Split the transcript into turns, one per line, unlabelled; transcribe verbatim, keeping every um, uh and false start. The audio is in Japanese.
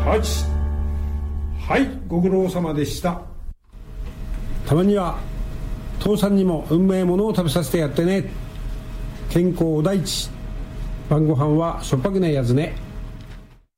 はち。はい、ご苦労様でした。たまには父さんにも運命ものを食べさせてやってね。健康第一。晩ご飯はしょっぱくないやつね。